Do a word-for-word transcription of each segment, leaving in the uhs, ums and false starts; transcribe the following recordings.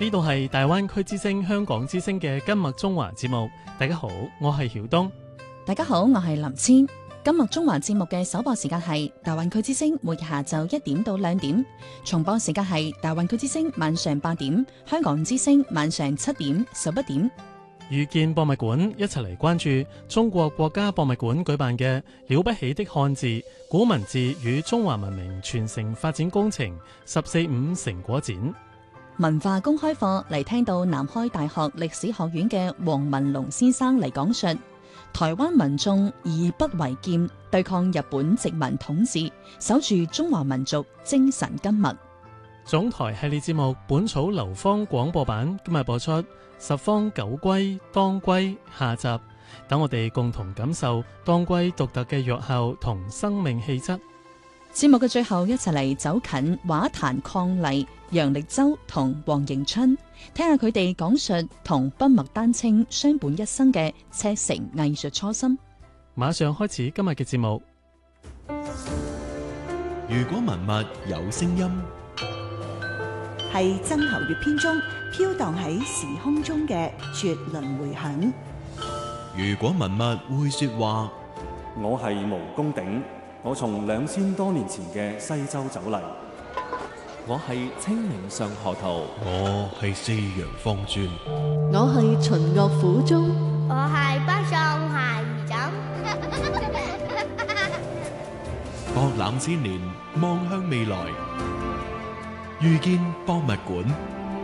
呢度係大灣區之聲香港之聲嘅今日中華節目。大家好，我係曉東。 大家好，我係林千。今日中華節目嘅首播時間係大灣區之聲，每日下晝一點到兩點；重播時間係大灣區之聲晚上八點，香港之聲晚上七點、十一點。 遇見博物館一齊嚟關注中國國家博物館舉辦嘅了不起的漢字古文字與中華文明傳承發展工程十四五成果展。 文化公開課嚟聽到南開大學歷史學院嘅黃文龍先生嚟講述台灣民眾以不為劍，對抗日本殖民統治，守住中華民族精神根脈。 總台系列節目《本草流芳廣播版》今日播出十方九歸當歸下集，等我哋共同感受當歸獨特嘅藥效同生命氣質。 節目嘅最後，一齊嚟走近畫壇伉儷楊力洲同黃迎春，聽下佢哋講述同筆墨丹青相伴一生嘅赤誠藝術初心。 馬上開始今日嘅節目。 如果文物有聲音， 係曾侯乙編中飄蕩喺時空中嘅絕倫迴響。 如果文物會說話， 我係毛公鼎，我從兩千多年前嘅西周走嚟。 我係清明上河圖， 我係四陽方尊， 我係秦樂府中， 我係北宋孩兒枕。 博覽千年，望向未來，遇見博物館。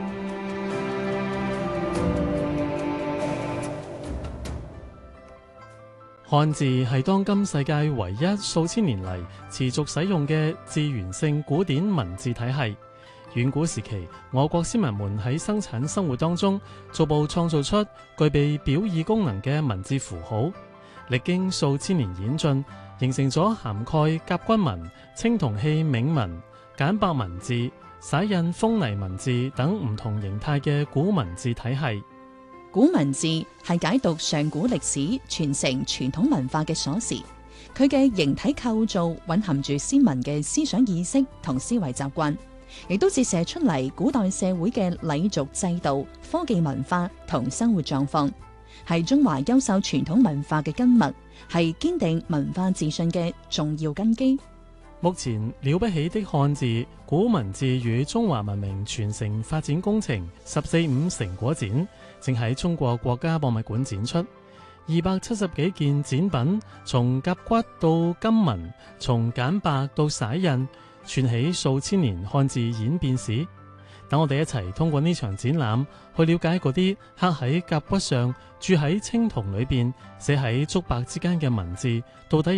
漢字係當今世界唯一數千年嚟持續使用嘅字源性古典文字體系。遠古時期，我國先民們喺生產生活當中逐步創造出具備表意功能嘅文字符號，歷經數千年演進，形成咗涵蓋甲骨文、青銅器銘文、簡白文字、灑印封泥文字等唔同形態嘅古文字體系。 古文字係解讀上古歷史、傳承傳統文化嘅鎖匙，佢嘅形體構造蘊含住先民嘅思想意識同思維習慣，亦都折射出嚟古代社會嘅禮俗制度、科技文化同生活狀況，係中華優秀傳統文化嘅根脈，係堅定文化自信嘅重要根基。 目前了不起的漢字古文字與中華文明傳承發展工程十四五成果展正喺中國國家博物館展出，二百七十幾件展品，從甲骨到金文，從簡白到灑印，串起數千年漢字演變史。等我哋一齊通過呢場展覽，去了解嗰啲刻喺甲骨上、鑄喺青銅裏邊、寫喺竹帛之間嘅文字，到底